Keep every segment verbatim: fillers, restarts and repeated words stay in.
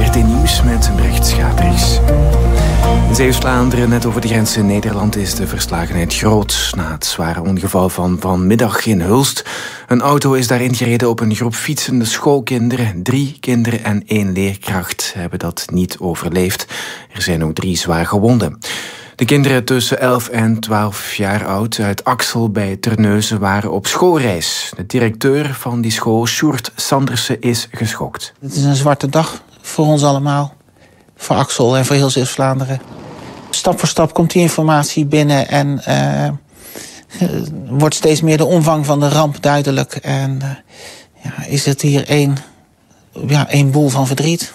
R T Nieuws met Brecht Schaapers. In Zeeuws-Vlaanderen, net over de grens in Nederland, is de verslagenheid groot na het zware ongeval van vanmiddag in Hulst. Een auto is daarin gereden op een groep fietsende schoolkinderen. Drie kinderen en één leerkracht hebben dat niet overleefd. Er zijn ook drie zwaar gewonden. De kinderen tussen elf en twaalf jaar oud uit Axel bij Terneuzen waren op schoolreis. De directeur van die school, Sjoerd Sandersen, is geschokt. Het is een zwarte dag voor ons allemaal. Voor Axel en voor heel Zeeuws-Vlaanderen. Stap voor stap komt die informatie binnen en uh, wordt steeds meer de omvang van de ramp duidelijk. En uh, ja, is het hier één, ja, één boel van verdriet.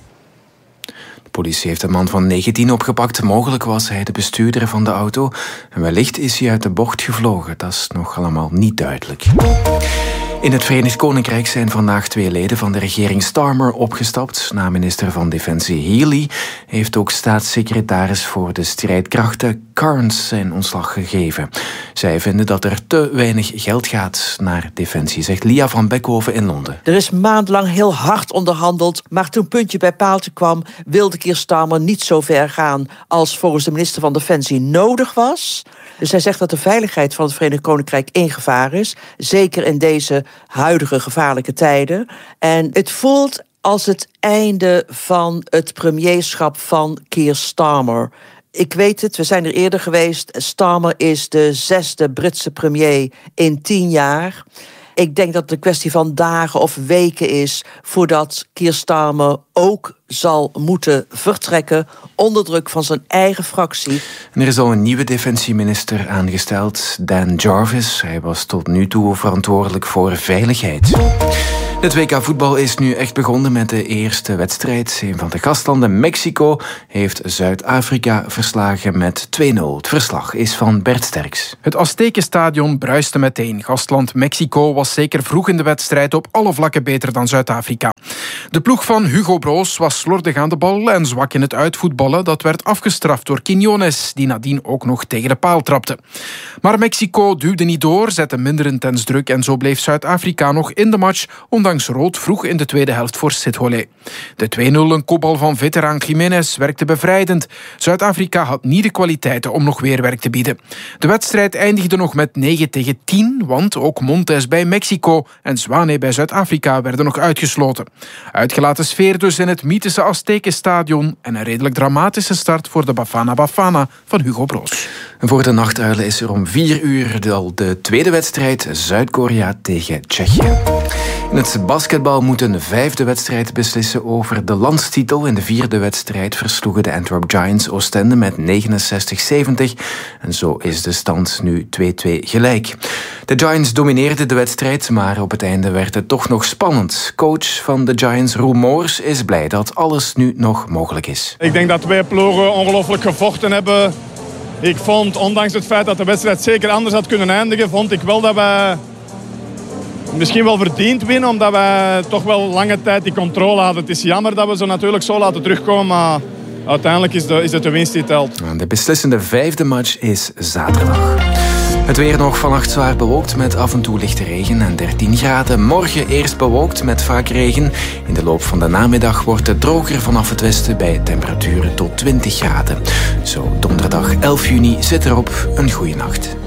De politie heeft een man van negentien opgepakt. Mogelijk was hij de bestuurder van de auto. En wellicht is hij uit de bocht gevlogen. Dat is nog allemaal niet duidelijk. In het Verenigd Koninkrijk zijn vandaag twee leden van de regering Starmer opgestapt. Na minister van Defensie Healy heeft ook staatssecretaris voor de strijdkrachten Carnes zijn ontslag gegeven. Zij vinden dat er te weinig geld gaat naar Defensie, zegt Lia van Beckhoven in Londen. Er is maandenlang heel hard onderhandeld, maar toen puntje bij paaltje kwam, wilde Keir Starmer niet zo ver gaan als volgens de minister van Defensie nodig was. Dus hij zegt dat de veiligheid van het Verenigd Koninkrijk in gevaar is, zeker in deze huidige gevaarlijke tijden. En het voelt als het einde van het premierschap van Keir Starmer. Ik weet het, we zijn er eerder geweest. Starmer is de zesde Britse premier in tien jaar. Ik denk dat het een kwestie van dagen of weken is voordat Keir Starmer ook zal moeten vertrekken onder druk van zijn eigen fractie. En er is al een nieuwe defensieminister aangesteld, Dan Jarvis. Hij was tot nu toe verantwoordelijk voor veiligheid. Het W K voetbal is nu echt begonnen met de eerste wedstrijd. Een van de gastlanden, Mexico, heeft Zuid-Afrika verslagen met twee nul. Het verslag is van Bert Sterks. Het Aztekenstadion bruiste meteen. Gastland Mexico was zeker vroeg in de wedstrijd op alle vlakken beter dan Zuid-Afrika. De ploeg van Hugo Broos was slordig aan de bal en zwak in het uitvoetballen. Dat werd afgestraft door Quiñones, die nadien ook nog tegen de paal trapte. Maar Mexico duwde niet door, zette minder intens druk en zo bleef Zuid-Afrika nog in de match, ondanks rood vroeg in de tweede helft voor Sitholé. De twee nul, een kopbal van veteraan Jiménez, werkte bevrijdend. Zuid-Afrika had niet de kwaliteiten om nog weerwerk te bieden. De wedstrijd eindigde nog met negen tegen tien, want ook Montes bij Mexico en Zwane bij Zuid-Afrika werden nog uitgesloten. Uitgelaten sfeer dus in het mythische Aztekenstadion en een redelijk dramatische start voor de Bafana Bafana van Hugo Broos. En voor de nachtuilen is er om vier uur al de tweede wedstrijd, Zuid-Korea tegen Tsjechië. In het basketbal moet een vijfde wedstrijd beslissen over de landstitel. In de vierde wedstrijd versloegen de Antwerp Giants Oostende met negenenzestig zeventig. En zo is de stand nu twee-twee gelijk. De Giants domineerden de wedstrijd, maar op het einde werd het toch nog spannend. Coach van de Giants, Roel Moors, is blij dat alles nu nog mogelijk is. Ik denk dat twee ploegen ongelooflijk gevochten hebben. Ik vond, ondanks het feit dat de wedstrijd zeker anders had kunnen eindigen, vond ik wel dat wij misschien wel verdiend winnen, omdat wij toch wel lange tijd die controle hadden. Het is jammer dat we ze natuurlijk zo laten terugkomen, maar uiteindelijk is, de, is het de winst die telt. De beslissende vijfde match is zaterdag. Het weer nog vannacht zwaar bewolkt met af en toe lichte regen en dertien graden. Morgen eerst bewolkt met vaak regen. In de loop van de namiddag wordt het droger vanaf het westen bij temperaturen tot twintig graden. Zo donderdag elf juni zit erop. Een goeie nacht.